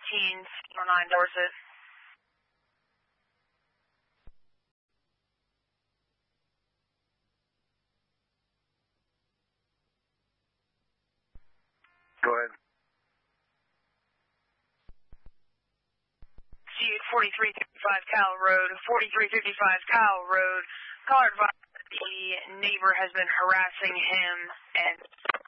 1809 Dorset. Go ahead. C84355 Kyle Road, 4355 Kyle Road. Caller advised the neighbor has been harassing him and